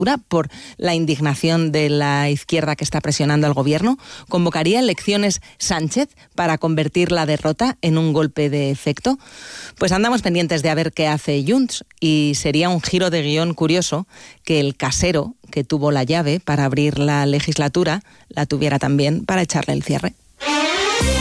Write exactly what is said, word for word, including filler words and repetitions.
por la indignación de la izquierda que está presionando al gobierno? ¿Convocaría elecciones Sánchez para convertir la derrota en un golpe de efecto? Pues andamos pendientes de a ver qué hace Junts, y sería un giro de guión curioso que el casero que tuvo la llave para abrir la legislatura la tuviera también para echarle el cierre.